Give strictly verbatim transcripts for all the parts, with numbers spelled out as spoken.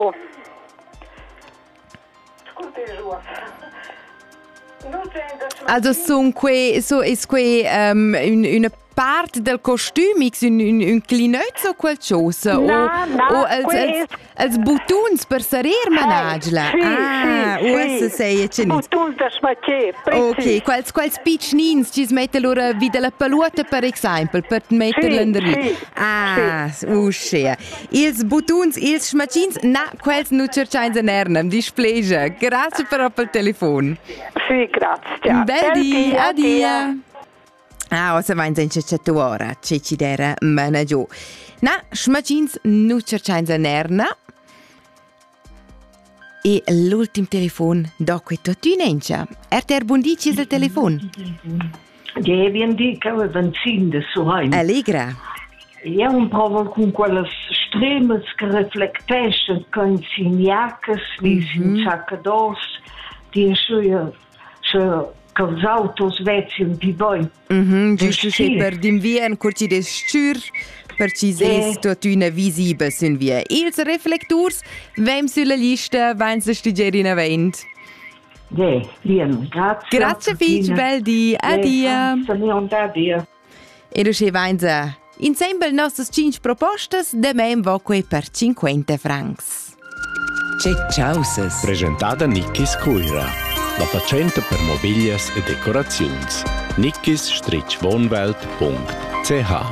Oh. Also sono que, so, è que um, un, una parte del costume, un, un, un clinozzo o qualcosa? No, o, no, o als, als, als buttons per sarir managela? Sì, ah, sì, o sì. se sei e Buttons da smatcher, Ok, precis. quals, quals piccinins ci smettono loro via la paluota, per esempio, per metterla in Sì, lì. sì, Ah, uscì. Ils buttons, ils schmacins, na, quels nu cercains en ernam, displegia. Grazie per il telefono. Sì, grazie. Bel di, dia, adia. Ah, o se vain sen cecciatura, cecidera managiu. Na, schmacins nu cercains en erna. E l'ultim telefon dopo tu nencia. Er ter buon ci il telefon. Ja, vien di che ho benzina su heim. Allegra. Ja, un provo con quelle stremes che reflettesce con signacas, di sin saccados, di sue se che os autos vezion di voi. Mhm, giusto che per d'invien curci des stür per ci ses tot una visibile sun via. Ils reflectors vem sulla lista vain se studiare in avent. Ja, bien, grazie. Grazie fich, bel di, adia. Adia. E du che vain se insieme nostre cinque propostas de mem voque per cinquanta francs. C'è Ciausas. Presentata Nickis Cuira, la facente per mobilias e decorazions. nickis wohnwelt punkt c h.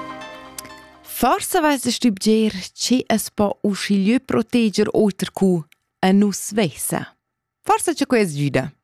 Forse vais stübger che es po uscilieu proteger oltre cu a nus vessa. Forse c'è questa giuda.